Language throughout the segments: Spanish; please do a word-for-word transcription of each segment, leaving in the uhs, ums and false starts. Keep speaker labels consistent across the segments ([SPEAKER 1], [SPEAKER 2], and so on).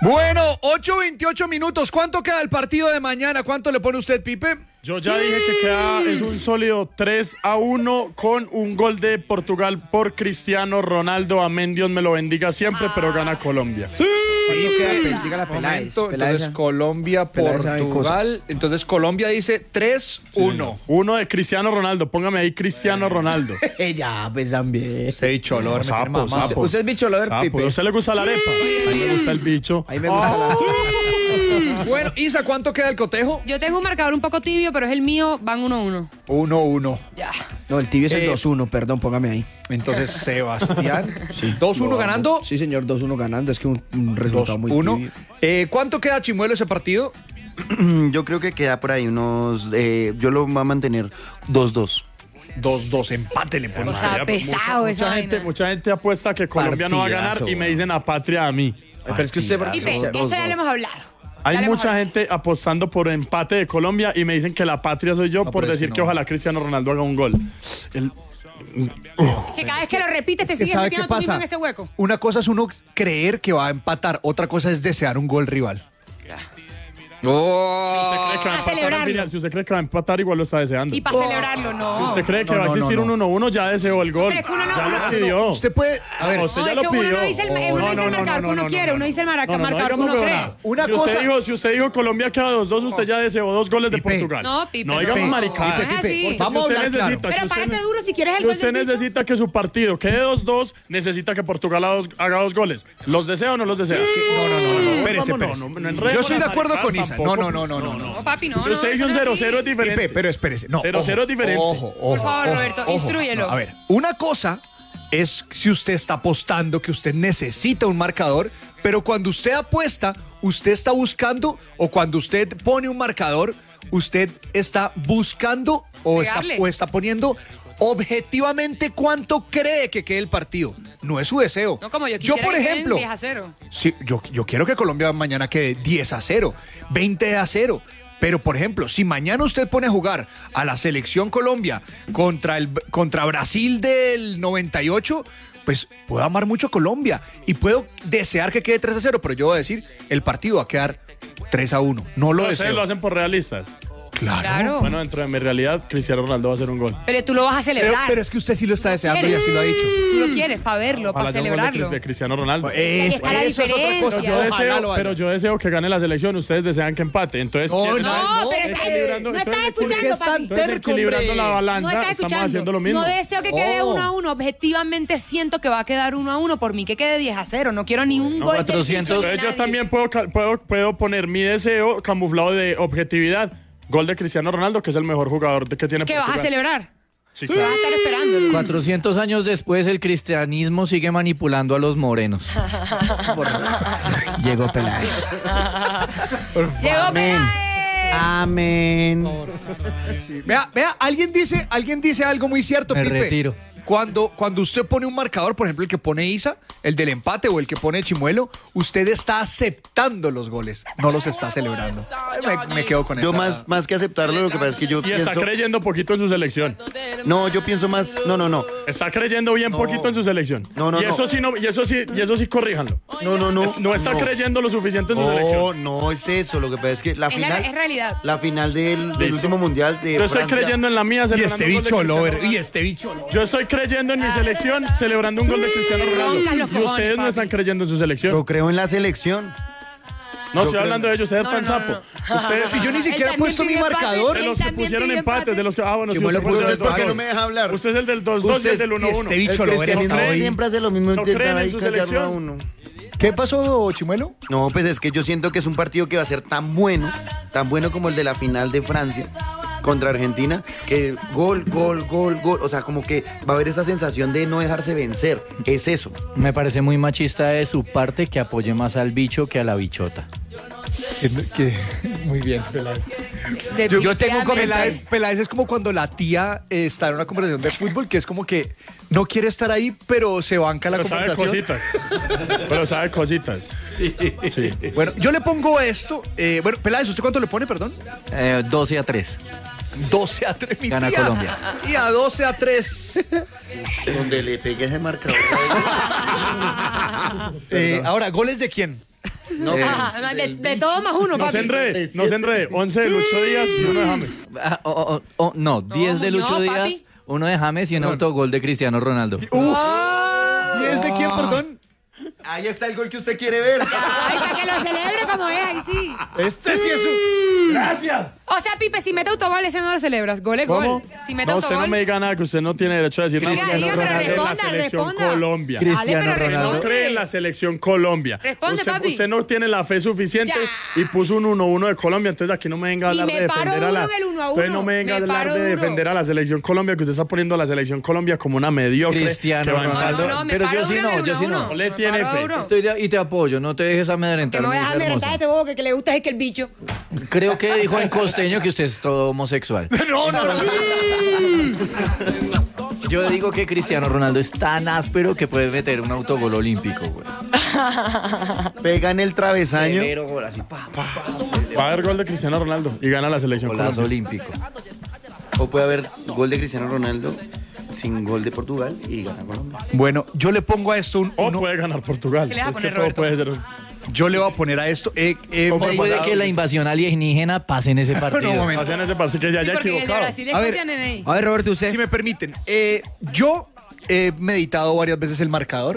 [SPEAKER 1] Bueno, ocho veintiocho minutos. ¿Cuánto queda el partido de mañana? ¿Cuánto le pone usted, Pipe?
[SPEAKER 2] Yo ya dije que queda, es un sólido tres a uno con un gol de Portugal por Cristiano Ronaldo. Amén, Dios me lo bendiga siempre, pero gana Colombia.
[SPEAKER 1] Sí.
[SPEAKER 3] Queda, diga la Peláez.
[SPEAKER 1] Momento, entonces Colombia, Portugal. Entonces Colombia dice tres uno.
[SPEAKER 2] Sí, uno de Cristiano Ronaldo. Póngame ahí Cristiano Ronaldo.
[SPEAKER 3] Ya, pues también.
[SPEAKER 1] Usted bicholor.
[SPEAKER 2] Sapo, sapo.
[SPEAKER 3] Usted es bicholor,
[SPEAKER 2] Sapo.
[SPEAKER 3] Pipe.
[SPEAKER 2] ¿A usted le gusta la arepa? A mí me gusta el bicho.
[SPEAKER 3] A mí me gusta la...
[SPEAKER 1] Bueno, Isa, ¿cuánto queda el cotejo?
[SPEAKER 4] Yo tengo un marcador un poco tibio, pero es el mío, van uno uno.
[SPEAKER 1] uno uno.
[SPEAKER 4] Ya.
[SPEAKER 3] No, el tibio es el
[SPEAKER 1] Eh,
[SPEAKER 3] dos uno, perdón, póngame ahí.
[SPEAKER 1] Entonces, Sebastián. Sí. dos uno ganando.
[SPEAKER 3] Sí, señor, dos uno ganando. Es que un, un resultado muy
[SPEAKER 1] uno.
[SPEAKER 3] tibio.
[SPEAKER 1] Eh, ¿Cuánto queda, Chimuelo, ese partido?
[SPEAKER 5] Yo creo que queda por ahí unos... Eh, yo lo voy a mantener dos dos.
[SPEAKER 1] dos dos, empate le pone.
[SPEAKER 4] O sea,
[SPEAKER 2] María,
[SPEAKER 4] pesado
[SPEAKER 2] mucha,
[SPEAKER 4] esa
[SPEAKER 2] mucha gente,
[SPEAKER 4] vaina.
[SPEAKER 2] mucha gente apuesta que Colombia no va a ganar
[SPEAKER 3] Partidazo,
[SPEAKER 2] y me dicen a patria a mí.
[SPEAKER 3] Pero es que usted...
[SPEAKER 4] Pipe, esto ya lo hemos hablado.
[SPEAKER 2] Hay
[SPEAKER 4] Ya lo hemos
[SPEAKER 2] mucha
[SPEAKER 4] hablado.
[SPEAKER 2] gente apostando por empate de Colombia y me dicen que la patria soy yo
[SPEAKER 1] No,
[SPEAKER 2] por
[SPEAKER 1] pero es
[SPEAKER 2] decir
[SPEAKER 1] que
[SPEAKER 2] que,
[SPEAKER 1] no.
[SPEAKER 2] ojalá Cristiano Ronaldo haga un gol. El-
[SPEAKER 4] Que cada vez que lo repites te
[SPEAKER 1] Es que
[SPEAKER 4] sigues
[SPEAKER 1] ¿sabe qué
[SPEAKER 4] metiendo tú mismo
[SPEAKER 1] pasa?
[SPEAKER 4] en ese hueco.
[SPEAKER 1] Una cosa es uno creer que va a empatar, otra cosa es desear un gol rival.
[SPEAKER 2] Si usted cree que va a
[SPEAKER 4] A
[SPEAKER 2] empatar,
[SPEAKER 4] celebrarlo.
[SPEAKER 2] mira, si usted cree que va a empatar, igual lo está deseando.
[SPEAKER 4] Y para celebrarlo, no.
[SPEAKER 2] Si usted cree que
[SPEAKER 1] No,
[SPEAKER 2] va a
[SPEAKER 1] no,
[SPEAKER 2] existir
[SPEAKER 1] no,
[SPEAKER 2] un
[SPEAKER 1] no.
[SPEAKER 2] uno uno, ya deseó el gol.
[SPEAKER 4] Pero es que uno no-
[SPEAKER 2] ya
[SPEAKER 4] uno-
[SPEAKER 2] lo pidió.
[SPEAKER 1] Usted puede, a ver,
[SPEAKER 2] No, usted
[SPEAKER 4] No,
[SPEAKER 2] ya
[SPEAKER 4] es
[SPEAKER 2] lo
[SPEAKER 4] que uno
[SPEAKER 2] pidió.
[SPEAKER 4] no dice el- uno
[SPEAKER 2] No,
[SPEAKER 4] dice
[SPEAKER 2] no,
[SPEAKER 4] el
[SPEAKER 2] no,
[SPEAKER 4] marcador
[SPEAKER 2] no,
[SPEAKER 4] que uno
[SPEAKER 2] no,
[SPEAKER 4] quiere,
[SPEAKER 2] no,
[SPEAKER 4] uno
[SPEAKER 2] no.
[SPEAKER 4] dice el marca-
[SPEAKER 2] No, no, no,
[SPEAKER 4] marcador que
[SPEAKER 2] digamos
[SPEAKER 4] uno
[SPEAKER 2] huevada.
[SPEAKER 4] cree.
[SPEAKER 1] Una
[SPEAKER 2] si
[SPEAKER 1] cosa-
[SPEAKER 2] Usted dijo, si usted dijo Colombia queda dos dos, usted ya deseó dos goles de
[SPEAKER 1] Pipe.
[SPEAKER 2] Portugal.
[SPEAKER 4] No, Pipe,
[SPEAKER 2] No
[SPEAKER 4] no.
[SPEAKER 2] digamos
[SPEAKER 1] Pipe,
[SPEAKER 2] maricadas.
[SPEAKER 4] Pipe, Pipe,
[SPEAKER 2] Porque
[SPEAKER 1] vamos
[SPEAKER 2] si
[SPEAKER 1] a
[SPEAKER 2] usted
[SPEAKER 1] hablar claro.
[SPEAKER 2] necesita, si
[SPEAKER 4] Pero
[SPEAKER 2] usted
[SPEAKER 4] párate
[SPEAKER 2] ne-
[SPEAKER 4] duro si quieres el
[SPEAKER 2] Si
[SPEAKER 4] gol
[SPEAKER 2] usted
[SPEAKER 4] del bicho.
[SPEAKER 2] necesita que su partido quede dos dos, necesita que Portugal haga dos, haga dos goles. ¿Los desea o no los desea?
[SPEAKER 1] no, no, no, no, espérese,
[SPEAKER 2] Vamos,
[SPEAKER 1] espérese.
[SPEAKER 2] no, no, no enredemos
[SPEAKER 1] Yo estoy de
[SPEAKER 2] las
[SPEAKER 1] acuerdo con
[SPEAKER 2] maricadas
[SPEAKER 1] Isa.
[SPEAKER 2] tampoco.
[SPEAKER 1] No, no, no, no, no.
[SPEAKER 4] No, papi, no.
[SPEAKER 2] Si
[SPEAKER 4] no,
[SPEAKER 2] usted dice
[SPEAKER 4] eso
[SPEAKER 2] un
[SPEAKER 4] no es
[SPEAKER 2] cero
[SPEAKER 4] así.
[SPEAKER 2] cero es diferente.
[SPEAKER 1] Pipe, pero espérese. No,
[SPEAKER 2] cero cero
[SPEAKER 1] ojo,
[SPEAKER 2] es diferente.
[SPEAKER 1] Ojo, ojo.
[SPEAKER 4] favor,
[SPEAKER 1] ojo,
[SPEAKER 4] Roberto,
[SPEAKER 1] ojo.
[SPEAKER 4] instrúyelo.
[SPEAKER 1] No, a ver, una cosa es si usted está apostando que usted necesita un marcador, pero cuando usted apuesta, usted está buscando, o cuando usted pone un marcador, usted está buscando o está,
[SPEAKER 4] Pegarle.
[SPEAKER 1] o está poniendo objetivamente cuánto cree que quede el partido. No es su deseo.
[SPEAKER 4] No, como yo quisiera
[SPEAKER 1] por
[SPEAKER 4] que queden
[SPEAKER 1] ejemplo,
[SPEAKER 4] diez a cero.
[SPEAKER 1] sí, yo, yo quiero que Colombia mañana quede diez a cero, veinte a cero. Pero, por ejemplo, si mañana usted pone a jugar a la selección Colombia contra, el, contra Brasil del noventa y ocho, pues puedo amar mucho a Colombia y puedo desear que quede tres a cero, pero yo voy a decir, el partido va a quedar tres a uno. No lo
[SPEAKER 2] Ustedes
[SPEAKER 1] deseo.
[SPEAKER 2] lo hacen por realistas.
[SPEAKER 1] Claro.
[SPEAKER 4] Claro.
[SPEAKER 2] Bueno, dentro de mi realidad, Cristiano Ronaldo va a hacer un gol.
[SPEAKER 4] Pero tú lo vas a
[SPEAKER 1] Pero,
[SPEAKER 4] celebrar.
[SPEAKER 1] pero es que usted sí lo está deseando y
[SPEAKER 4] ¿Quieres?
[SPEAKER 1] así lo ha dicho.
[SPEAKER 4] Tú lo quieres para verlo,
[SPEAKER 2] Ojalá
[SPEAKER 4] para
[SPEAKER 2] haya un gol de
[SPEAKER 4] celebrarlo.
[SPEAKER 2] Cris- de Cristiano Ronaldo.
[SPEAKER 1] Es-
[SPEAKER 4] está la
[SPEAKER 1] eso es otra cosa.
[SPEAKER 4] diferencia.
[SPEAKER 2] Yo
[SPEAKER 1] Ojalá
[SPEAKER 2] deseo,
[SPEAKER 1] lo haya.
[SPEAKER 2] pero yo deseo que gane la selección. Ustedes desean que empate. Entonces,
[SPEAKER 1] No,
[SPEAKER 2] ¿quién-
[SPEAKER 1] no,
[SPEAKER 4] No,
[SPEAKER 1] no,
[SPEAKER 4] pero está,
[SPEAKER 2] equilibrando-
[SPEAKER 4] no
[SPEAKER 2] entonces,
[SPEAKER 4] estás
[SPEAKER 2] ¿por qué
[SPEAKER 4] escuchando,
[SPEAKER 1] están
[SPEAKER 4] papi.
[SPEAKER 2] Entonces,
[SPEAKER 1] terco,
[SPEAKER 2] equilibrando
[SPEAKER 1] hombre?
[SPEAKER 2] la
[SPEAKER 4] No
[SPEAKER 2] balanza,
[SPEAKER 4] estás
[SPEAKER 2] estamos
[SPEAKER 4] escuchando.
[SPEAKER 2] haciendo lo mismo.
[SPEAKER 4] No deseo que quede
[SPEAKER 1] Oh.
[SPEAKER 4] uno a uno. Objetivamente siento que va a quedar uno a uno. Por mí que quede diez a cero. No quiero ni un gol. del
[SPEAKER 6] cuatrocientos.
[SPEAKER 4] bicho ni
[SPEAKER 2] Entonces, yo
[SPEAKER 4] nadie.
[SPEAKER 2] también puedo, ca- puedo, puedo poner mi deseo camuflado de objetividad. Gol de Cristiano Ronaldo, que es el mejor jugador de- que tiene
[SPEAKER 4] ¿Qué vas a
[SPEAKER 2] Portugal.
[SPEAKER 4] celebrar?
[SPEAKER 2] Sí,
[SPEAKER 4] ¿Qué vas a estar esperando?
[SPEAKER 6] cuatrocientos años después, el cristianismo sigue manipulando a los morenos.
[SPEAKER 3] Llegó Peláez.
[SPEAKER 4] Llegó
[SPEAKER 3] Amén.
[SPEAKER 4] Peláez.
[SPEAKER 3] Amén.
[SPEAKER 1] Vea, vea, alguien dice, alguien dice algo muy cierto,
[SPEAKER 6] Me
[SPEAKER 1] Pipe.
[SPEAKER 6] retiro.
[SPEAKER 1] Cuando, cuando usted pone un marcador, por ejemplo, el que pone Isa, el del empate o el que pone Chimuelo, usted está aceptando los goles, no los está celebrando. Me, me quedo con
[SPEAKER 5] Yo
[SPEAKER 1] esa-
[SPEAKER 5] más, más que aceptarlo, lo que pasa es que yo
[SPEAKER 2] Y está
[SPEAKER 5] pienso...
[SPEAKER 2] creyendo poquito en su selección.
[SPEAKER 5] No, yo pienso más... No, no, no.
[SPEAKER 2] Está creyendo bien poquito en su selección.
[SPEAKER 5] No, no,
[SPEAKER 2] y eso
[SPEAKER 5] no.
[SPEAKER 2] sí no, y eso sí, y eso sí corríjanlo.
[SPEAKER 5] No, no, no.
[SPEAKER 2] Es- no está creyendo lo suficiente en su
[SPEAKER 5] No,
[SPEAKER 2] selección.
[SPEAKER 5] no es eso. Lo que pasa es que la
[SPEAKER 4] Es la-
[SPEAKER 5] final...
[SPEAKER 4] es realidad.
[SPEAKER 5] La final del, del
[SPEAKER 2] Listo.
[SPEAKER 5] último mundial de
[SPEAKER 2] Yo estoy
[SPEAKER 5] Francia-
[SPEAKER 2] creyendo en la mía
[SPEAKER 1] Y
[SPEAKER 2] celebrando
[SPEAKER 1] este
[SPEAKER 2] un gol de
[SPEAKER 1] bicho
[SPEAKER 2] Cristiano
[SPEAKER 1] lover,
[SPEAKER 2] Ronaldo.
[SPEAKER 1] y este bicho lover.
[SPEAKER 2] Yo estoy creyendo en mi selección celebrando un gol de Cristiano Ronaldo.
[SPEAKER 4] Roncas los
[SPEAKER 2] Y
[SPEAKER 4] cojones,
[SPEAKER 2] ustedes no
[SPEAKER 4] papi.
[SPEAKER 2] están creyendo en su selección.
[SPEAKER 5] Yo creo en la selección.
[SPEAKER 2] No estoy
[SPEAKER 5] creo-
[SPEAKER 2] hablando de ellos, ustedes
[SPEAKER 4] No,
[SPEAKER 2] tan
[SPEAKER 4] no, no,
[SPEAKER 2] sapo.
[SPEAKER 4] no.
[SPEAKER 2] Ustedes,
[SPEAKER 1] Si yo ni
[SPEAKER 4] Él
[SPEAKER 1] siquiera he
[SPEAKER 4] también
[SPEAKER 1] puesto mi
[SPEAKER 4] pidió empate.
[SPEAKER 1] marcador.
[SPEAKER 2] de
[SPEAKER 4] Él
[SPEAKER 2] los que
[SPEAKER 4] también
[SPEAKER 2] pusieron
[SPEAKER 4] pidió
[SPEAKER 2] empate,
[SPEAKER 4] empate.
[SPEAKER 2] de los que. Ah, bueno, sí,
[SPEAKER 3] Chimuelo
[SPEAKER 2] usted puso
[SPEAKER 3] puso
[SPEAKER 2] el
[SPEAKER 3] empate.
[SPEAKER 5] ¿Por qué no
[SPEAKER 2] dos
[SPEAKER 5] me
[SPEAKER 2] dos.
[SPEAKER 5] deja hablar?
[SPEAKER 2] Usted es el del dos dos y
[SPEAKER 5] Usted-
[SPEAKER 2] el del uno
[SPEAKER 1] y
[SPEAKER 2] uno.
[SPEAKER 1] este
[SPEAKER 5] El
[SPEAKER 1] bicho lover
[SPEAKER 5] cristianismo
[SPEAKER 1] está hoy.
[SPEAKER 5] siempre hace lo mismo,
[SPEAKER 2] ¿No
[SPEAKER 5] intentar
[SPEAKER 2] creen en
[SPEAKER 5] ahí
[SPEAKER 2] su
[SPEAKER 5] callarlo a
[SPEAKER 2] selección?
[SPEAKER 5] uno.
[SPEAKER 1] ¿Qué pasó, Chimuelo?
[SPEAKER 5] No, pues es que yo siento que es un partido que va a ser tan bueno, tan bueno como el de la final de Francia contra Argentina, que gol, gol, gol, gol, o sea, como que va a haber esa sensación de no dejarse vencer, es eso.
[SPEAKER 6] Me parece muy machista de su parte que apoye más al bicho que a la bichota.
[SPEAKER 1] Muy bien, Peláez.
[SPEAKER 4] De-
[SPEAKER 1] Yo tengo con
[SPEAKER 4] Definitivamente.
[SPEAKER 1] Peláez, Peláez es como cuando la tía eh, está en una conversación de fútbol, que es como que no quiere estar ahí, pero se banca la
[SPEAKER 2] Pero sabe
[SPEAKER 1] conversación.
[SPEAKER 2] cositas. Pero sabe cositas. Sí.
[SPEAKER 1] Bueno, yo le pongo esto. eh, bueno, Peláez, ¿usted cuánto le pone, perdón?
[SPEAKER 6] Eh, doce a tres.
[SPEAKER 1] doce a tres. mi
[SPEAKER 6] Gana
[SPEAKER 1] tía.
[SPEAKER 6] Colombia.
[SPEAKER 1] Y a doce a tres.
[SPEAKER 5] Donde le pegue ese marcador.
[SPEAKER 1] Eh, ahora, ¿goles de quién?
[SPEAKER 5] No,
[SPEAKER 4] Ajá, de, de todo más uno,
[SPEAKER 2] No
[SPEAKER 4] papi.
[SPEAKER 2] se enrede, no se enrede. once de Lucho Díaz y uno de James.
[SPEAKER 6] Ah, oh, oh, oh, no, diez de
[SPEAKER 4] Muñoz,
[SPEAKER 6] Lucho Díaz,
[SPEAKER 4] papi.
[SPEAKER 6] uno de James y un autogol de Cristiano Ronaldo.
[SPEAKER 1] ¿Y es de quién, perdón?
[SPEAKER 5] ahí está el gol que usted quiere ver.
[SPEAKER 4] Ay, para que lo celebre como es, ahí sí.
[SPEAKER 1] Este sí es un... ¡Gracias!
[SPEAKER 4] O sea, Pipe, si mete autogol, ese no lo celebras. Gol es
[SPEAKER 2] ¿Cómo?
[SPEAKER 4] gol. Si mete
[SPEAKER 2] No, usted
[SPEAKER 4] autogol.
[SPEAKER 2] no me diga nada que usted no tiene derecho a decir
[SPEAKER 4] Diga,
[SPEAKER 2] Cristiano
[SPEAKER 4] diga, pero
[SPEAKER 2] Ronaldo en la
[SPEAKER 4] responda,
[SPEAKER 2] selección
[SPEAKER 4] responda.
[SPEAKER 2] Colombia.
[SPEAKER 4] Dale,
[SPEAKER 6] Cristiano
[SPEAKER 4] pero
[SPEAKER 6] Ronaldo.
[SPEAKER 2] No
[SPEAKER 4] responde.
[SPEAKER 2] cree en la selección Colombia.
[SPEAKER 4] Responde,
[SPEAKER 2] usted,
[SPEAKER 4] papi.
[SPEAKER 2] usted no tiene la fe suficiente
[SPEAKER 4] Ya.
[SPEAKER 2] y puso un uno uno de Colombia, entonces aquí no me venga a
[SPEAKER 4] Y
[SPEAKER 2] hablar
[SPEAKER 4] me
[SPEAKER 2] de
[SPEAKER 4] paro
[SPEAKER 2] defender a
[SPEAKER 4] duro
[SPEAKER 2] la
[SPEAKER 4] del uno a
[SPEAKER 2] entonces
[SPEAKER 4] uno.
[SPEAKER 2] no me venga
[SPEAKER 4] Me
[SPEAKER 2] a hablar
[SPEAKER 4] paro
[SPEAKER 2] de
[SPEAKER 4] duro.
[SPEAKER 2] defender a la selección Colombia, que usted está poniendo a la selección Colombia como una mediocre.
[SPEAKER 6] Cristiano
[SPEAKER 2] que va en-
[SPEAKER 6] Ronaldo.
[SPEAKER 4] No, no, me
[SPEAKER 6] Pero
[SPEAKER 4] paro
[SPEAKER 6] yo sí
[SPEAKER 4] duro
[SPEAKER 6] no,
[SPEAKER 4] en el
[SPEAKER 6] yo sí
[SPEAKER 4] uno a
[SPEAKER 6] no.
[SPEAKER 4] uno.
[SPEAKER 2] No le
[SPEAKER 4] Me
[SPEAKER 2] tiene
[SPEAKER 4] paro
[SPEAKER 2] fe.
[SPEAKER 4] duro.
[SPEAKER 6] Estoy de- y te apoyo, no te dejes
[SPEAKER 4] Que
[SPEAKER 6] amedrentar.
[SPEAKER 4] me voy a
[SPEAKER 6] mi
[SPEAKER 4] dejar amedrentar
[SPEAKER 6] hermoso.
[SPEAKER 4] este bobo que, que le gusta es que el bicho.
[SPEAKER 6] Creo que dijo en costeño que usted es todo homosexual.
[SPEAKER 1] No, no, no.
[SPEAKER 6] Yo digo que Cristiano Ronaldo es tan áspero que puede meter un autogol olímpico, güey.
[SPEAKER 5] Pega en el travesaño.
[SPEAKER 6] Severo gol, así, pa, pa, pa.
[SPEAKER 2] Va a haber gol de Cristiano Ronaldo y gana la selección
[SPEAKER 6] Golazo
[SPEAKER 2] Colombia.
[SPEAKER 6] olímpico.
[SPEAKER 5] O puede haber gol de Cristiano Ronaldo sin gol de Portugal y gana Colombia.
[SPEAKER 1] Bueno, yo le pongo a esto un...
[SPEAKER 2] O
[SPEAKER 1] uno-
[SPEAKER 2] puede ganar Portugal.
[SPEAKER 4] ¿Qué le vas a
[SPEAKER 2] Es que
[SPEAKER 4] poner,
[SPEAKER 2] todo
[SPEAKER 4] Roberto?
[SPEAKER 2] puede ser.
[SPEAKER 1] Yo le voy a poner a esto... Eh, eh,
[SPEAKER 2] ¿Cómo
[SPEAKER 1] me-
[SPEAKER 6] Puede que la invasión alienígena pase en ese partido.
[SPEAKER 1] No, momento.
[SPEAKER 2] Hacen ese partido que se
[SPEAKER 4] Sí,
[SPEAKER 2] haya
[SPEAKER 4] porque el de
[SPEAKER 2] equivocado.
[SPEAKER 4] Brasil es
[SPEAKER 1] A ver.
[SPEAKER 4] José Neney.
[SPEAKER 3] A ver, Roberto, usted.
[SPEAKER 1] Si me permiten, eh, yo he meditado varias veces el marcador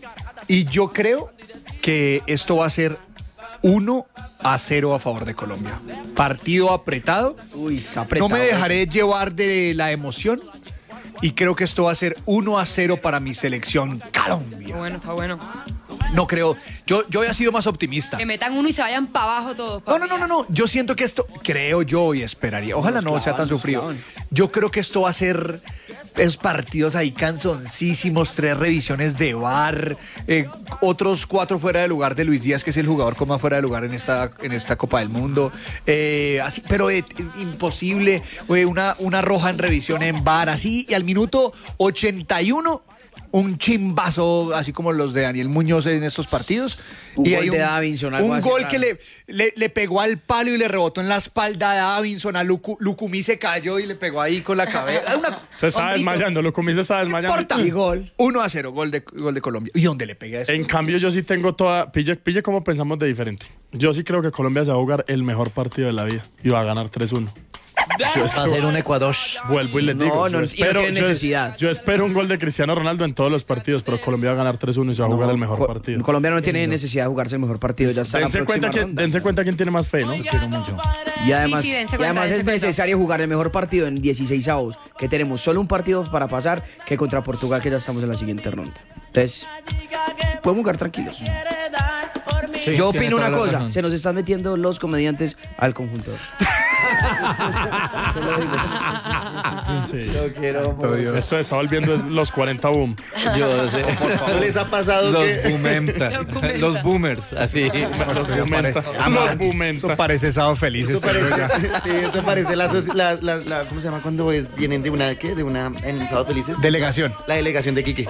[SPEAKER 1] y yo creo que esto va a ser uno a cero a favor de Colombia. Partido apretado.
[SPEAKER 3] Uy, está apretado.
[SPEAKER 1] No me dejaré llevar de la emoción y creo que esto va a ser uno a cero para mi selección Colombia.
[SPEAKER 4] Está bueno, está bueno.
[SPEAKER 1] No creo, yo, yo he sido más optimista.
[SPEAKER 4] Que metan uno y se vayan para abajo todos.
[SPEAKER 1] No,
[SPEAKER 4] papi.
[SPEAKER 1] no, no, no, no. Yo siento que esto, creo yo y esperaría. Ojalá no sea tan sufrido. Yo creo que esto va a ser esos partidos ahí canzoncísimos, tres revisiones de V A R, eh, otros cuatro fuera de lugar de Luis Díaz, que es el jugador con más fuera de lugar en esta, en esta Copa del Mundo. Eh, así, pero eh, imposible. eh, una, una roja en revisión en V A R, así, y al minuto ochenta y uno. Un chimbazo, así como los de Daniel Muñoz en estos partidos.
[SPEAKER 3] Un
[SPEAKER 1] y
[SPEAKER 3] gol
[SPEAKER 1] hay
[SPEAKER 3] de Davinson, algo
[SPEAKER 1] Un
[SPEAKER 3] así
[SPEAKER 1] gol
[SPEAKER 3] raro.
[SPEAKER 1] que le, le, le pegó al palo y le rebotó en la espalda a Davinson. A Lucu, Lucumí se cayó y le pegó ahí con la cabeza. Una-
[SPEAKER 2] Se está
[SPEAKER 1] hombrito.
[SPEAKER 2] desmayando, lo comí se está desmayando.
[SPEAKER 1] Importa.
[SPEAKER 3] Y gol.
[SPEAKER 1] uno a cero, gol de, gol de Colombia. ¿Y dónde le pega eso?
[SPEAKER 2] En cambio, yo sí tengo toda. Pille, pille cómo pensamos de diferente. Yo sí creo que Colombia se va a jugar el mejor partido de la vida y va a ganar tres uno. Yo es
[SPEAKER 6] Va a
[SPEAKER 2] que
[SPEAKER 6] ser un Ecuador.
[SPEAKER 2] vuelvo y les
[SPEAKER 3] No,
[SPEAKER 2] digo.
[SPEAKER 3] no,
[SPEAKER 2] yo
[SPEAKER 3] y no
[SPEAKER 2] espero,
[SPEAKER 3] tiene
[SPEAKER 2] yo-
[SPEAKER 3] necesidad.
[SPEAKER 2] Yo, espero un gol de Cristiano Ronaldo en todos los partidos, pero Colombia va a ganar tres uno y se va a jugar el mejor
[SPEAKER 3] Co-
[SPEAKER 2] partido.
[SPEAKER 3] Colombia no tiene necesidad de jugarse el mejor partido. Ya está en la
[SPEAKER 2] Dense
[SPEAKER 3] próxima
[SPEAKER 2] cuenta, quién,
[SPEAKER 3] ronda.
[SPEAKER 2] dense cuenta quién tiene más fe, ¿no? Quiero mucho.
[SPEAKER 3] Y además,
[SPEAKER 4] Sí, sí, dense
[SPEAKER 3] y
[SPEAKER 4] cuenta,
[SPEAKER 3] además
[SPEAKER 4] dense
[SPEAKER 3] es
[SPEAKER 4] cuenta.
[SPEAKER 3] necesario jugar el mejor partido en dieciséis avos, que tenemos solo un partido para pasar, que contra Portugal, que ya estamos en la siguiente ronda. Entonces, podemos jugar tranquilos.
[SPEAKER 6] Sí,
[SPEAKER 3] Yo
[SPEAKER 6] tiene
[SPEAKER 3] opino
[SPEAKER 6] toda
[SPEAKER 3] una
[SPEAKER 6] la
[SPEAKER 3] cosa,
[SPEAKER 6] razón.
[SPEAKER 3] se nos están metiendo los comediantes al conjunto.
[SPEAKER 2] Sí.
[SPEAKER 5] Yo quiero.
[SPEAKER 2] Esto se está volviendo los cuarenta boom.
[SPEAKER 6] Yo sé.
[SPEAKER 5] ¿No les ha pasado
[SPEAKER 6] Los
[SPEAKER 5] que
[SPEAKER 6] boomenta.
[SPEAKER 4] Los boomenta.
[SPEAKER 6] Los boomers, así.
[SPEAKER 2] Los bumenta. Los bumenta.
[SPEAKER 1] Eso parece sábado feliz.
[SPEAKER 5] esto
[SPEAKER 1] este
[SPEAKER 5] parece,
[SPEAKER 1] rollo.
[SPEAKER 5] sí, esto parece la, soci- la, la, la- ¿cómo se llama cuando es, vienen de una, ¿qué? De una, en el Sábado Felices?
[SPEAKER 1] Delegación.
[SPEAKER 5] La delegación de Quique.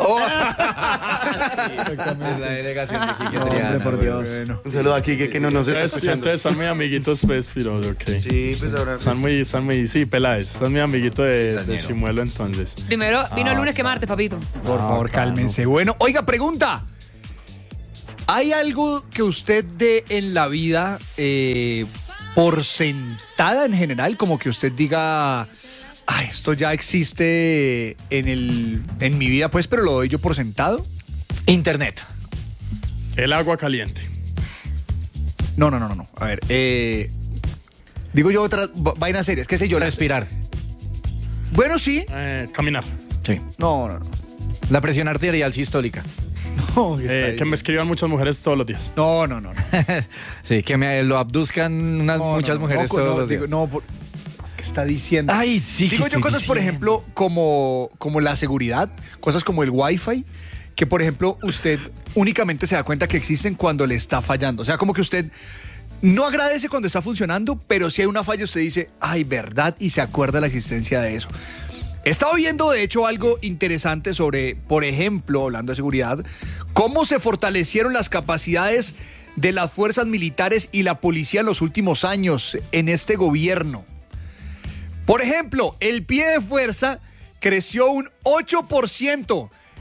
[SPEAKER 6] La delegación de Quique
[SPEAKER 3] Hombre,
[SPEAKER 6] Triana,
[SPEAKER 3] por
[SPEAKER 6] güey.
[SPEAKER 3] Dios.
[SPEAKER 5] Un saludo a Quique que no nos está
[SPEAKER 2] Entonces, sí,
[SPEAKER 5] escuchando.
[SPEAKER 2] entonces son muy amiguitos, pues, pero ok.
[SPEAKER 5] Sí, pues ahora.
[SPEAKER 2] Están muy, están muy, sí, Peláez. Son mi amiguito de, de Chimuelo, entonces.
[SPEAKER 4] Primero vino el lunes que martes, papito.
[SPEAKER 1] Por favor, cálmense. Bueno, oiga, pregunta. ¿Hay algo que usted dé en la vida eh, por sentada en general? Como que usted diga, ah, esto ya existe en, el, en mi vida, pues, pero lo doy yo por sentado. Internet.
[SPEAKER 2] El agua caliente.
[SPEAKER 1] No, no, no, no, no. A ver, eh, digo yo otras va- vainas serias, qué sé yo. las-
[SPEAKER 6] Respirar.
[SPEAKER 1] Bueno, sí.
[SPEAKER 2] Eh, caminar.
[SPEAKER 6] Sí.
[SPEAKER 1] No, no, no.
[SPEAKER 6] La presión arterial sistólica.
[SPEAKER 1] No, está
[SPEAKER 2] Eh,
[SPEAKER 1] ahí.
[SPEAKER 2] que me escriban muchas mujeres todos los días.
[SPEAKER 1] no, no, no. no.
[SPEAKER 6] Sí, que me lo abduzcan unas,
[SPEAKER 1] No,
[SPEAKER 6] muchas
[SPEAKER 1] no, no,
[SPEAKER 6] mujeres
[SPEAKER 1] no,
[SPEAKER 6] todos
[SPEAKER 1] no,
[SPEAKER 6] los días.
[SPEAKER 1] digo, no, por- ¿qué está diciendo?
[SPEAKER 6] Ay, sí.
[SPEAKER 1] Digo
[SPEAKER 6] ¿qué
[SPEAKER 1] yo
[SPEAKER 6] estoy
[SPEAKER 1] cosas, por
[SPEAKER 6] diciendo?
[SPEAKER 1] ejemplo, como, como la seguridad, cosas como el Wi-Fi, que por ejemplo usted únicamente se da cuenta que existen cuando le está fallando. O sea, como que usted no agradece cuando está funcionando, pero si hay una falla usted dice, ay, verdad, y se acuerda la existencia de eso. He estado viendo, de hecho, algo interesante sobre, por ejemplo, hablando de seguridad, cómo se fortalecieron las capacidades de las fuerzas militares y la policía en los últimos años en este gobierno. Por ejemplo, el pie de fuerza creció un ocho por ciento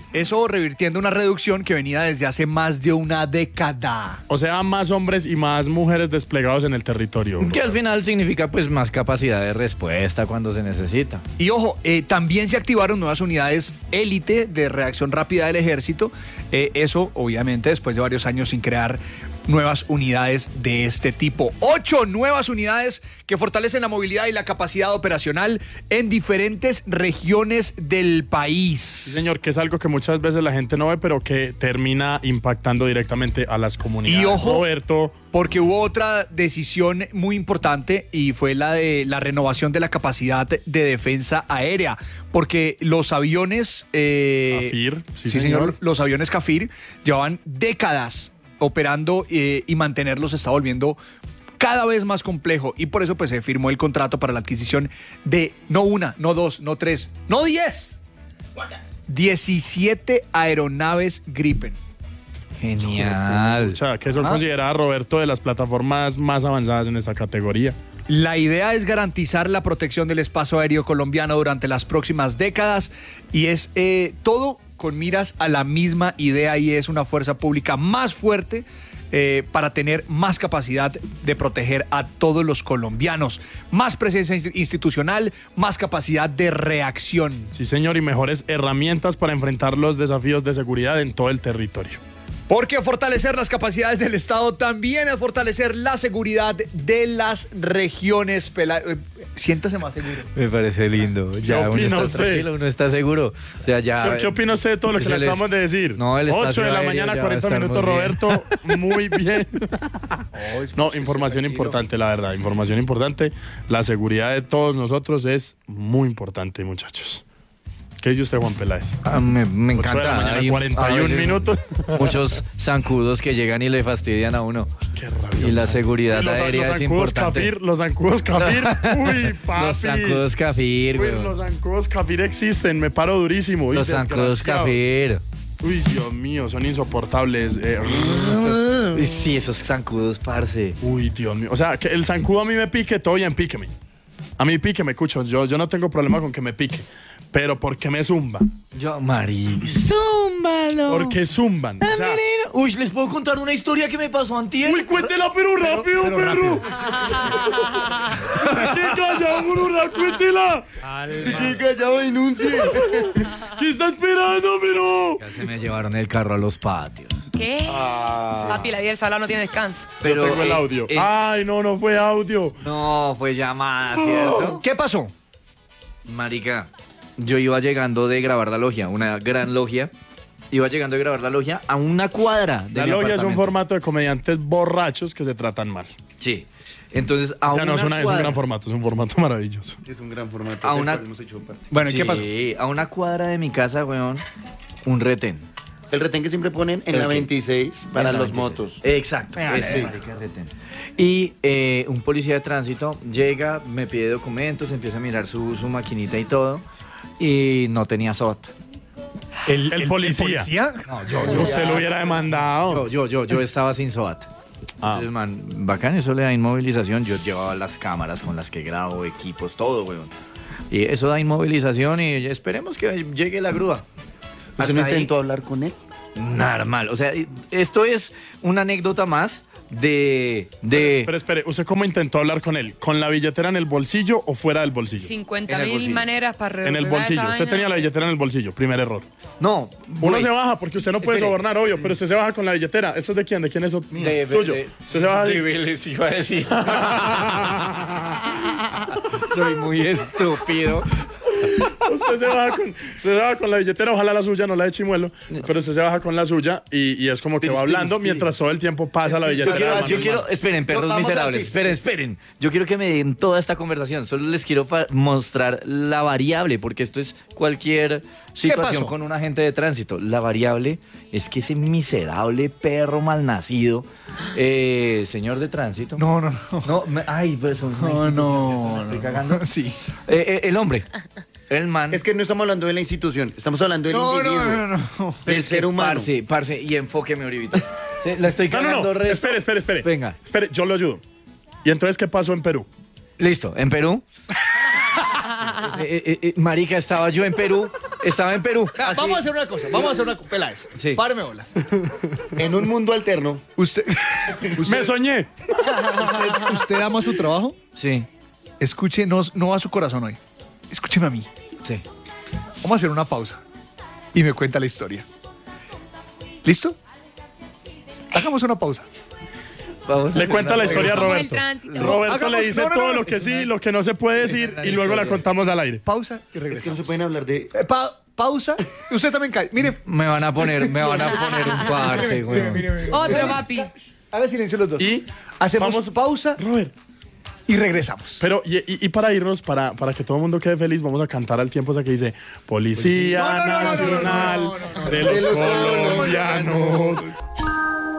[SPEAKER 1] Eso revirtiendo una reducción que venía desde hace más de una década.
[SPEAKER 2] O sea, más hombres y más mujeres desplegados en el territorio.
[SPEAKER 6] Que al final significa pues más capacidad de respuesta cuando se necesita.
[SPEAKER 1] Y ojo, eh, también se activaron nuevas unidades élite de reacción rápida del ejército. Eh, eso, obviamente, después de varios años sin crear nuevas unidades de este tipo. Ocho nuevas unidades que fortalecen la movilidad y la capacidad operacional en diferentes regiones del país.
[SPEAKER 2] Sí, señor, que es algo que muchas veces la gente no ve, pero que termina impactando directamente a las comunidades.
[SPEAKER 1] Y ojo,
[SPEAKER 2] Roberto,
[SPEAKER 1] porque hubo otra decisión muy importante y fue la de la renovación de la capacidad de defensa aérea, porque los aviones eh,
[SPEAKER 2] Cafir, sí,
[SPEAKER 1] sí
[SPEAKER 2] señor.
[SPEAKER 1] señor, los aviones Cafir llevaban décadas operando eh, y mantenerlos se está volviendo cada vez más complejo, y por eso pues se firmó el contrato para la adquisición de no una, no dos, no tres, no diez, diecisiete aeronaves Gripen.
[SPEAKER 6] Genial.
[SPEAKER 2] o sea, que son consideradas, Roberto, de las plataformas más avanzadas en esta categoría.
[SPEAKER 1] La idea es garantizar la protección del espacio aéreo colombiano durante las próximas décadas, y es eh, todo con miras a la misma idea, y es una fuerza pública más fuerte eh, para tener más capacidad de proteger a todos los colombianos, más presencia institucional, más capacidad de reacción.
[SPEAKER 2] Sí, señor, y mejores herramientas para enfrentar los desafíos de seguridad en todo el territorio.
[SPEAKER 1] Porque fortalecer las capacidades del Estado también es fortalecer la seguridad de las regiones. Pela... Siéntase más seguro.
[SPEAKER 6] Me parece lindo. Ya uno
[SPEAKER 2] opina
[SPEAKER 6] está
[SPEAKER 2] usted?
[SPEAKER 6] tranquilo, uno está seguro. O sea, ya,
[SPEAKER 2] ¿Qué, qué opina usted de todo lo que le
[SPEAKER 6] el es-
[SPEAKER 2] acabamos de decir?
[SPEAKER 6] No, el espacio
[SPEAKER 2] ocho de la
[SPEAKER 6] aéreo
[SPEAKER 2] mañana,
[SPEAKER 6] ya va a
[SPEAKER 2] cuarenta
[SPEAKER 6] estar
[SPEAKER 2] minutos,
[SPEAKER 6] muy bien.
[SPEAKER 2] Roberto. Muy bien. No, información importante, la verdad. Información importante. La seguridad de todos nosotros es muy importante, muchachos. ¿Qué dice usted, Juan Peláez?
[SPEAKER 6] Ah, me, me
[SPEAKER 2] ocho de la
[SPEAKER 6] encanta.
[SPEAKER 2] mañana,
[SPEAKER 6] Hay un-
[SPEAKER 2] cuarenta y uno
[SPEAKER 6] a veces
[SPEAKER 2] minutos.
[SPEAKER 6] Muchos zancudos que llegan y le fastidian a uno.
[SPEAKER 2] Qué rabioso.
[SPEAKER 6] Y la seguridad
[SPEAKER 2] los,
[SPEAKER 6] aérea
[SPEAKER 2] los
[SPEAKER 6] es
[SPEAKER 2] zancudos
[SPEAKER 6] importante.
[SPEAKER 2] Cafir, los zancudos Cafir. Uy, papi.
[SPEAKER 6] Los zancudos Cafir,
[SPEAKER 2] Uy,
[SPEAKER 6] güey.
[SPEAKER 2] los zancudos Cafir existen. Me paro durísimo. Uy,
[SPEAKER 6] Los zancudos
[SPEAKER 2] desgraciado.
[SPEAKER 6] Cafir.
[SPEAKER 2] Uy, Dios mío, son insoportables. Eh,
[SPEAKER 6] Uy, sí, esos zancudos, parce.
[SPEAKER 2] Uy, Dios mío. O sea, que el zancudo a mí me pique, todo bien, píqueme. A mí píqueme, escucho. Yo, yo no tengo problema con que me pique. Pero ¿por qué me zumba?
[SPEAKER 6] Yo, Mari. Zúmbalo.
[SPEAKER 2] ¿Por qué zumban? O sea,
[SPEAKER 6] Uy, ¿les puedo contar una historia que me pasó antier?
[SPEAKER 2] uy, cuéntela, pero rápido, perro. ¿Qué callado, burra? Cuéntela.
[SPEAKER 5] ¡Qué callado, denuncie!
[SPEAKER 2] ¿Qué está esperando, pero?
[SPEAKER 6] Ya se me llevaron el carro a los patios.
[SPEAKER 4] ¿Qué? Papi, la vida del salado no tiene descanso.
[SPEAKER 2] Yo tengo el
[SPEAKER 6] eh,
[SPEAKER 2] audio.
[SPEAKER 6] eh,
[SPEAKER 2] Ay, no, no fue audio.
[SPEAKER 6] No, fue llamada, ¿cierto?
[SPEAKER 1] ¿Qué pasó?
[SPEAKER 6] Marica, yo iba llegando de grabar la logia, una gran logia. Iba llegando de grabar la logia a una cuadra de
[SPEAKER 2] La
[SPEAKER 6] mi
[SPEAKER 2] logia es un
[SPEAKER 6] apartamento.
[SPEAKER 2] formato de comediantes borrachos que se tratan mal.
[SPEAKER 6] Sí. Entonces, a
[SPEAKER 2] Ya
[SPEAKER 6] una
[SPEAKER 2] no, es, una- es un
[SPEAKER 6] cuadra-
[SPEAKER 2] gran formato, es un formato maravilloso.
[SPEAKER 5] Es un gran formato.
[SPEAKER 6] A
[SPEAKER 5] del
[SPEAKER 6] una-
[SPEAKER 5] cual hemos hecho parte.
[SPEAKER 1] Bueno, ¿y
[SPEAKER 6] Sí,
[SPEAKER 1] qué pasó?
[SPEAKER 6] a una cuadra de mi casa, weón, un retén.
[SPEAKER 5] El retén que siempre ponen en
[SPEAKER 6] ¿El
[SPEAKER 5] la
[SPEAKER 6] qué?
[SPEAKER 5] veintiséis para
[SPEAKER 6] En la
[SPEAKER 5] los
[SPEAKER 6] veintiséis.
[SPEAKER 5] motos.
[SPEAKER 6] Exacto.
[SPEAKER 1] Vale,
[SPEAKER 6] ese,
[SPEAKER 1] vale.
[SPEAKER 6] marica, retén. Y eh, un policía de tránsito llega, me pide documentos, empieza a mirar su, su maquinita y todo, y no tenía sota.
[SPEAKER 1] ¿El,
[SPEAKER 2] El policía.
[SPEAKER 6] No, yo,
[SPEAKER 2] Yo se lo hubiera demandado.
[SPEAKER 6] Yo, yo, yo, yo estaba sin SOAT.
[SPEAKER 2] Ah.
[SPEAKER 6] Entonces, man, bacán, eso le da inmovilización. Yo llevaba las cámaras con las que grabo, equipos, todo, weón. Y eso da inmovilización y esperemos que llegue la grúa.
[SPEAKER 5] ¿Usted
[SPEAKER 6] Hasta
[SPEAKER 5] no
[SPEAKER 6] ahí,
[SPEAKER 5] intentó hablar con él?
[SPEAKER 6] normal. O sea, esto es una anécdota más de... de
[SPEAKER 2] Pero espere, ¿usted cómo intentó hablar con él? ¿Con la billetera en el bolsillo o fuera del bolsillo?
[SPEAKER 4] cincuenta
[SPEAKER 6] En el
[SPEAKER 4] mil
[SPEAKER 6] bolsillo.
[SPEAKER 4] maneras para
[SPEAKER 2] En el
[SPEAKER 4] resolver
[SPEAKER 2] bolsillo.
[SPEAKER 4] esta
[SPEAKER 2] Usted
[SPEAKER 4] vaina.
[SPEAKER 2] tenía la billetera en el bolsillo. Primer error.
[SPEAKER 6] no,
[SPEAKER 2] Uno
[SPEAKER 6] güey,
[SPEAKER 2] se baja porque usted no puede
[SPEAKER 6] Espere.
[SPEAKER 2] sobornar, obvio, pero usted se baja con la billetera. ¿Esto es de quién? ¿De quién es eso?
[SPEAKER 6] de-
[SPEAKER 2] Suyo.
[SPEAKER 6] de-
[SPEAKER 2] Usted se baja
[SPEAKER 6] de
[SPEAKER 2] de...
[SPEAKER 6] Vélez, iba a decir. Soy muy estúpido.
[SPEAKER 2] Usted se baja con, usted se baja con la billetera, ojalá la suya, no la de Chimuelo, pero usted se baja con la suya y, y es como que va hablando mientras todo el tiempo pasa la billetera.
[SPEAKER 5] quiero-
[SPEAKER 2] de mano
[SPEAKER 6] Yo
[SPEAKER 2] en
[SPEAKER 6] quiero,
[SPEAKER 2] mano.
[SPEAKER 6] esperen, perros
[SPEAKER 5] Vamos,
[SPEAKER 6] miserables,
[SPEAKER 5] Santi.
[SPEAKER 6] esperen, esperen. Yo quiero que me den toda esta conversación. Solo les quiero fa- mostrar la variable, porque esto es cualquier situación
[SPEAKER 1] pasó?
[SPEAKER 6] con un agente de tránsito. La variable es que ese miserable perro malnacido, eh, señor de tránsito.
[SPEAKER 1] No, no, no.
[SPEAKER 6] No, me- ay, pues son una
[SPEAKER 1] No,
[SPEAKER 6] institución,
[SPEAKER 1] no,
[SPEAKER 6] ¿cierto? ¿Me estoy
[SPEAKER 1] no,
[SPEAKER 6] cagando?
[SPEAKER 1] no, sí.
[SPEAKER 6] Eh, eh, el hombre, el man.
[SPEAKER 5] Es que no estamos hablando de la institución, estamos hablando del
[SPEAKER 1] No, no,
[SPEAKER 5] individuo.
[SPEAKER 1] no, no.
[SPEAKER 5] Del ser humano.
[SPEAKER 6] Parce, parce, y enfóqueme ahorita. Sí, la estoy
[SPEAKER 2] No,
[SPEAKER 6] cagando
[SPEAKER 2] no, no.
[SPEAKER 6] resto.
[SPEAKER 2] Espere, espere, espere.
[SPEAKER 6] Venga.
[SPEAKER 2] Espere, yo lo ayudo. ¿Y entonces qué pasó en Perú?
[SPEAKER 6] Listo, en Perú. Eh, eh, eh, marica, estaba yo en Perú Estaba en Perú.
[SPEAKER 1] Ah,
[SPEAKER 6] así.
[SPEAKER 1] Vamos a hacer una cosa, vamos a hacer una cosa. Peláez,
[SPEAKER 6] Sí.
[SPEAKER 1] páreme bolas.
[SPEAKER 5] En un mundo alterno,
[SPEAKER 1] Usted,
[SPEAKER 2] Me soñé.
[SPEAKER 1] usted, usted ama su trabajo.
[SPEAKER 6] Sí,
[SPEAKER 1] Escuche, no, no a su corazón hoy. Escúcheme a mí.
[SPEAKER 6] sí.
[SPEAKER 1] Vamos a hacer una pausa y me cuenta la historia. ¿Listo? Hagamos una pausa.
[SPEAKER 6] Vamos a
[SPEAKER 2] Le
[SPEAKER 6] hacer
[SPEAKER 2] cuenta
[SPEAKER 6] una
[SPEAKER 2] la historia a
[SPEAKER 4] Como el
[SPEAKER 2] Roberto.
[SPEAKER 4] tránsito.
[SPEAKER 2] Roberto
[SPEAKER 1] Hagamos-
[SPEAKER 2] le dice
[SPEAKER 1] no, no,
[SPEAKER 2] todo
[SPEAKER 1] no,
[SPEAKER 2] lo
[SPEAKER 1] no.
[SPEAKER 2] que sí, lo que no se puede decir y luego la contamos al aire.
[SPEAKER 1] Pausa y
[SPEAKER 5] es que no
[SPEAKER 1] regresamos.
[SPEAKER 5] se pueden hablar de...
[SPEAKER 1] Eh, pa- pausa. Usted también cae. Mire,
[SPEAKER 6] Me van a poner, me van a poner un parte, güey.
[SPEAKER 4] Otro, papi.
[SPEAKER 1] haga silencio los dos.
[SPEAKER 2] Y
[SPEAKER 1] hacemos
[SPEAKER 2] vamos-
[SPEAKER 1] pausa
[SPEAKER 2] Robert,
[SPEAKER 1] y regresamos.
[SPEAKER 2] pero y, y- y para irnos, para, para que todo el mundo quede feliz, vamos a cantar al tiempo esa que dice Policía
[SPEAKER 1] No, no, no, no, no, no,
[SPEAKER 2] Nacional
[SPEAKER 1] no, no, no, no.
[SPEAKER 2] de los colombianos.